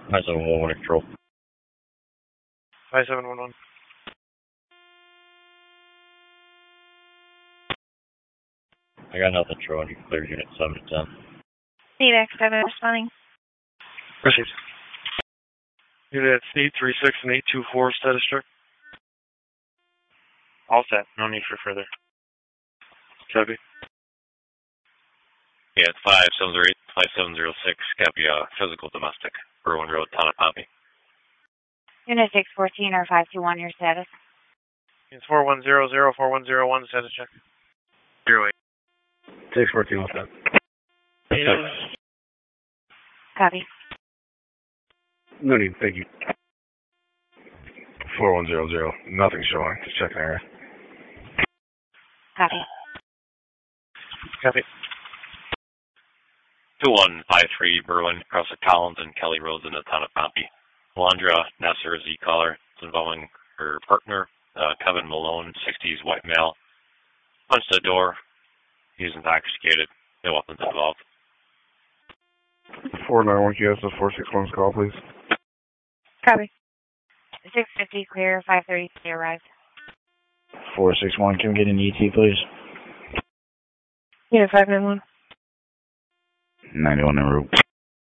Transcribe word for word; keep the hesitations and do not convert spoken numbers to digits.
five seven one one control. five seven one one. I got nothing showing. You can clear unit seven to ten. C X seven responding. Received. Unit eight three six and eight two four status check. All set. No need for further. Copy. Yeah, it's five seven zero eight, five seven zero six, copy, uh, physical domestic, Berwyn Road, Town of Pompey. Unit six fourteen or five two one, your status. It's four one zero zero, four one zero one, status check. Zero eight. six fourteen, what's that? Copy. No need, thank you. four one zero zero, nothing showing. Just checking area. Copy. Copy. two one five three, Berwyn, across the Collins and Kelly Roads in the Town of Pompey. Alondra Nasser, Z-caller, is involving her partner, uh, Kevin Malone, sixties, white male. Punched the door. He's intoxicated. No weapons involved. four nine one, can you ask the four six one's call, please? Copy. six fifty clear, five thirty arrived. four six one, can we get an E T, please? Unit five nine one. ninety-one en route.